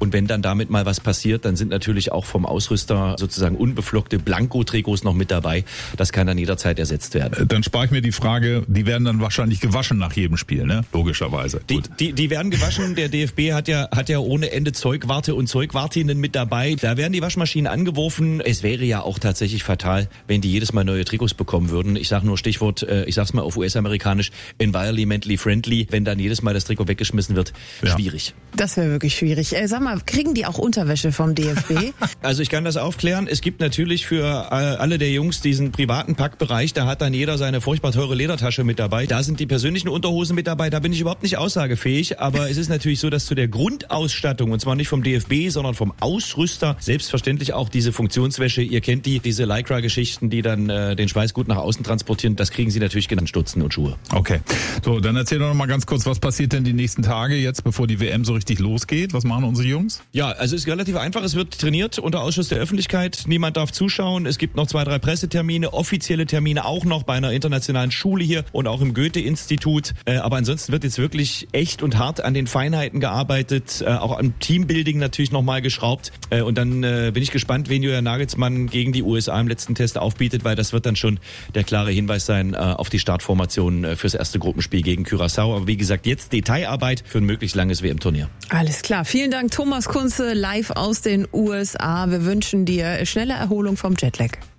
Und wenn dann damit mal was passiert, dann sind natürlich auch vom Ausrüster sozusagen unbeflockte Blanko-Trikots noch mit dabei. Das kann dann jederzeit ersetzt werden. Dann spare ich mir die Frage, die werden dann wahrscheinlich gewaschen nach jedem Spiel, ne? Logischerweise. Die werden gewaschen. Der DFB hat ja ohne Ende Zeugwarte und Zeugwartinnen mit dabei. Da werden die Waschmaschinen angeworfen. Es wäre ja auch tatsächlich fatal, wenn die jedes Mal neue Trikots bekommen würden. Ich sage nur Stichwort, ich sag's mal auf US-amerikanisch, environmentally friendly. Wenn dann jedes Mal das Trikot weggeschmissen wird, schwierig. Das wäre wirklich schwierig. Sag mal, kriegen die auch Unterwäsche vom DFB? Also ich kann das aufklären. Es gibt natürlich für alle der Jungs diesen privaten Packbereich. Da hat dann jeder seine furchtbar teure Ledertasche mit dabei. Da sind die persönlichen Unterhosen mit dabei. Da bin ich überhaupt nicht aussagefähig. Aber es ist natürlich so, dass zu der Grundausstattung, und zwar nicht vom DFB, sondern vom Ausrüster, selbstverständlich auch diese Funktionswäsche. Ihr kennt diese Lycra-Geschichten, die dann den Schweiß gut nach außen transportieren. Das kriegen sie natürlich genannt, Stutzen und Schuhe. Okay. So, dann erzähl doch noch mal ganz kurz, was passiert denn die nächsten Tage jetzt, bevor die WM so richtig losgeht? Was machen unsere Jungs? Ja, also es ist relativ einfach. Es wird trainiert unter Ausschluss der Öffentlichkeit. Niemand darf zuschauen. Es gibt noch 2, 3 Pressetermine, offizielle Termine auch noch bei einer internationalen Schule hier und auch im Goethe-Institut. Aber ansonsten wird jetzt wirklich echt und hart an den Feinheiten gearbeitet, auch am Teambuilding natürlich nochmal geschraubt. Und dann bin ich gespannt, wen Julian Nagelsmann gegen die USA im letzten Test aufbietet, weil das wird dann schon der klare Hinweis sein auf die Startformation fürs erste Gruppenspiel gegen Curaçao. Aber wie gesagt, jetzt Detailarbeit für ein möglichst langes WM-Turnier. Alles klar. Vielen Dank, Thomas Kunze, live aus den USA. Wir wünschen dir schnelle Erholung vom Jetlag.